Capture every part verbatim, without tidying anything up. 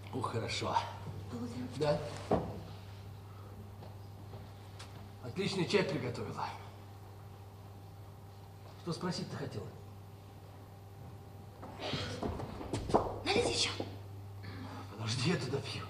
Ну, хорошо. Володя. Да? Отличный чай приготовила. Что спросить-то хотела? Налейте еще. Подожди, я туда пью.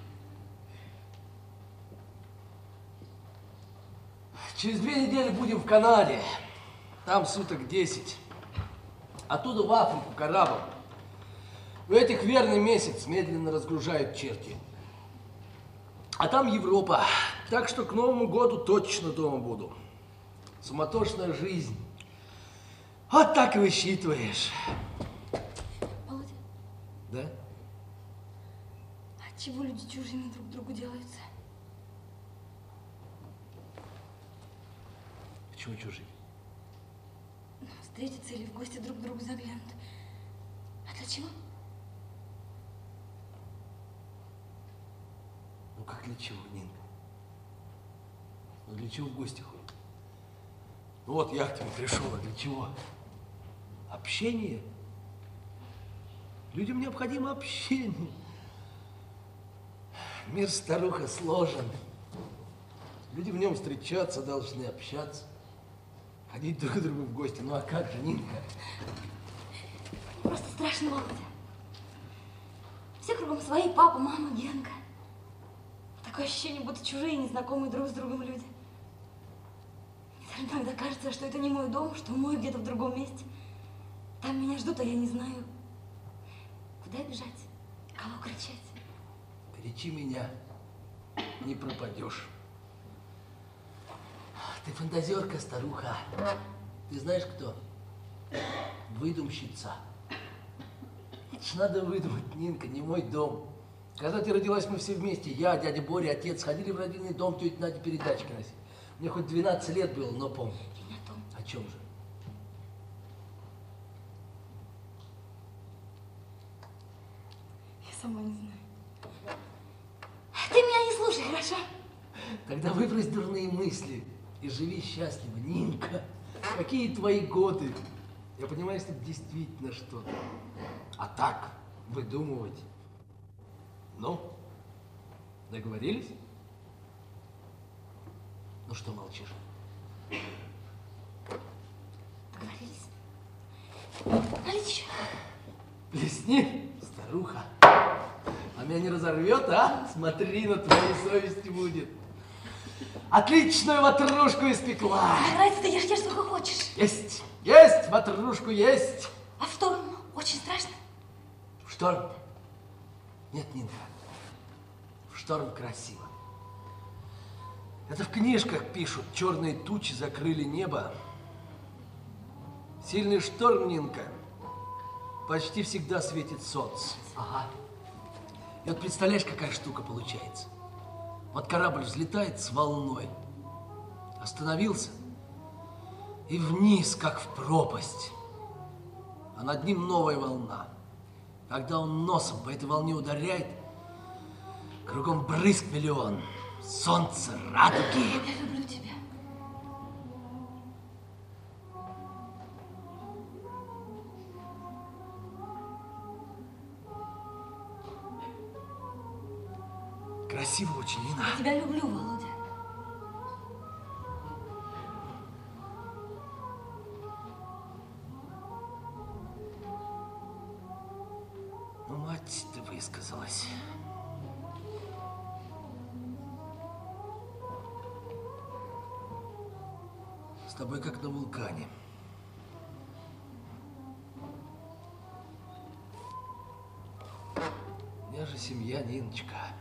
Через две недели будем в Канаде. Там суток десять. Оттуда в Африку корабль. В этих верный месяц медленно разгружают черти. А там Европа. Так что к Новому году точно дома буду. Суматошная жизнь. Вот так и высчитываешь. Володя. Да? А чего люди чужими друг другу делаются? Почему чужие? Ну, встретятся или в гости друг к другу заглянут. А для чего? Ну как для чего, Нинка? Ну для чего в гости ходят? Ну вот я к тебе пришел, а для чего? Общение? Людям необходимо общение. Мир, старуха, сложен. Люди в нем встречаться должны, общаться. Ходить друг к другу в гости. Ну а как же, Нинка? Мне просто страшно, Володя. Все кругом свои, папа, мама, Генка. Такое ощущение, будто чужие, незнакомые друг с другом люди. Мне даже иногда кажется, что это не мой дом, что мой где-то в другом месте. Там меня ждут, а я не знаю, куда бежать, кого кричать. Кричи меня, не пропадешь. Ты фантазерка, старуха. Ты знаешь кто? Выдумщица. Это ж надо выдумать, Нинка, не мой дом. Когда ты родилась, мы все вместе, я, дядя Боря, отец, ходили в родильный дом тете Наде передачки носить. Мне хоть двенадцать лет было, но помню. Не о том. О чем же? Я сама не знаю. Ты меня не слушай, хорошо? Тогда выбрось дурные мысли и живи счастливо, Нинка. Какие твои годы? Я понимаю, что это действительно что-то. А так, выдумывать. Ну, договорились? Ну что молчишь? Договорились? Налейте еще. Плесни, старуха. А меня не разорвет, а? Смотри, на твоей совести будет. Отличную ватрушку испекла. Мне нравится, ты ешь, ешь сколько хочешь. Есть, есть, ватрушку есть. А в сторону очень страшно. В шторм? Нет, Нинка, в шторм красиво. Это в книжках пишут, черные тучи закрыли небо. Сильный шторм, Нинка, почти всегда светит солнце. Ага. И вот представляешь, какая штука получается. Вот корабль взлетает с волной, остановился и вниз, как в пропасть. А над ним новая волна. Когда он носом по этой волне ударяет, кругом брызг миллион, солнце, радуги. Я люблю тебя. Красиво очень, Нина. Я тебя люблю, Володя. Ну, мать, ты высказалась. С тобой как на вулкане. У меня же семья, Ниночка.